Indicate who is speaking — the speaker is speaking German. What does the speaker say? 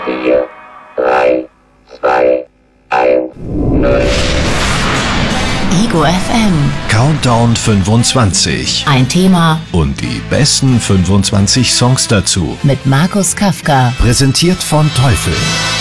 Speaker 1: 4, 3, 2, 1, 0.
Speaker 2: Ego FM.
Speaker 3: Countdown 25.
Speaker 2: Ein Thema
Speaker 3: Und die besten 25 Songs dazu.
Speaker 2: mit Markus Kafka.
Speaker 3: Präsentiert von Teufel.